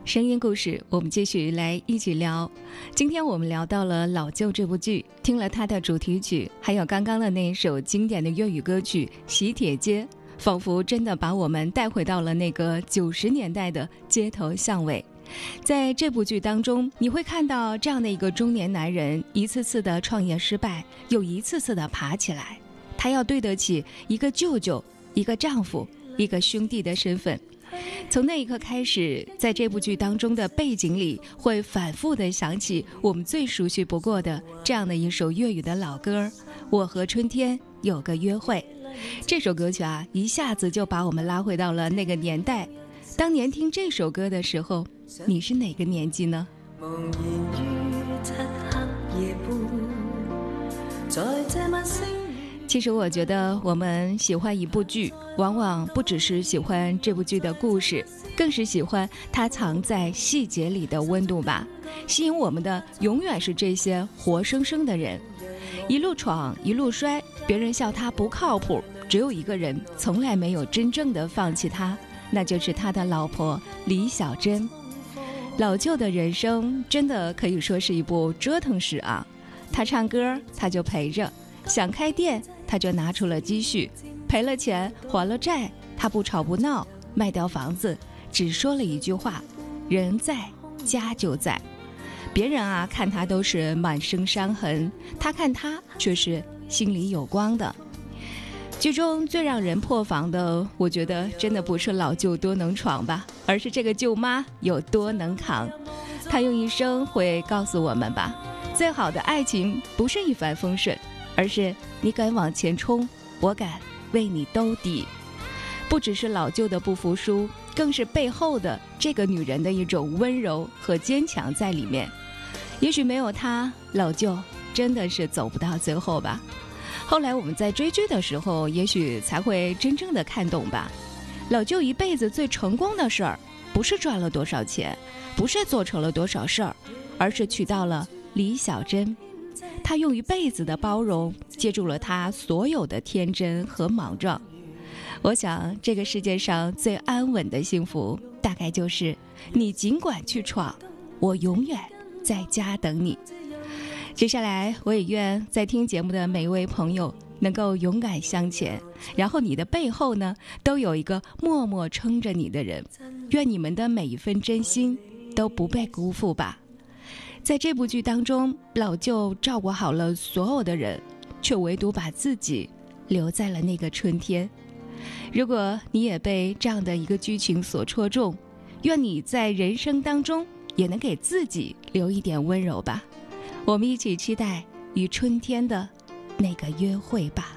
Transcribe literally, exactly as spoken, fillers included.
声音故事，我们继续来一起聊。今天我们聊到了《老舅》这部剧，听了它的主题曲，还有刚刚的那首经典的粤语歌曲《喜帖街》，仿佛真的把我们带回到了那个九十年代的街头巷尾。在这部剧当中，你会看到这样的一个中年男人，一次次的创业失败，又一次次的爬起来，他要对得起一个舅舅、一个丈夫、一个兄弟的身份。从那一刻开始，在这部剧当中的背景里会反复地想起我们最熟悉不过的这样的一首粤语的老歌，我和春天有个约会。这首歌曲啊，一下子就把我们拉回到了那个年代。当年听这首歌的时候，你是哪个年纪呢？茫然於漆黑夜半，在這晚星。其實我覺得我們喜歡一部劇，往往不只是喜歡這部劇的故事，更是喜歡它藏在細節裡的溫度吧。吸引我們的永遠是這些活生生的人，一路闖一路摔，別人笑他不靠譜，只有一個人從來沒有真正的放棄他，那就是他的老婆李小珍。老舅的人生真的可以說是一部折騰史啊，他唱歌他就陪着，想開店他就拿出了積蓄，賠了錢還了債，他不吵不鬧，賣掉房子只說了一句話，人在家就在。別人啊看他都是滿身傷痕，他看他卻是心裡有光的。劇中最讓人破防的，我覺得真的不是老舅多能闖吧，而是這個舅媽有多能扛。她用一生會告訴我們吧，最好的愛情不是一帆風順，而是你敢往前衝，我敢為你兜底。不只是老舅的不服輸，更是背後的這個女人的一種溫柔和堅強在裡面。也許沒有她，老舅真的是走不到最後吧。後來我們在追劇的時候，也許才會真正的看懂吧。老舅一輩子最成功的事兒，不是賺了多少錢，不是做成了多少事兒，而是娶到了李小珍。他用一輩子的包容接住了他所有的天真和莽撞。我想這個世界上最安穩的幸福，大概就是你儘管去闖，我永遠在家等你。接下來我也願在聽節目的每一位朋友能夠勇敢向前，然後你的背後呢都有一個默默撐着你的人，願你們的每一份真心都不被辜負吧。在這部劇當中，老舅照顧好了所有的人，卻唯獨把自己留在了那個春天。如果你也被這樣的一個劇情所戳中，願你在人生當中也能給自己留一點溫柔吧。我們一起期待與春天的那個約會吧。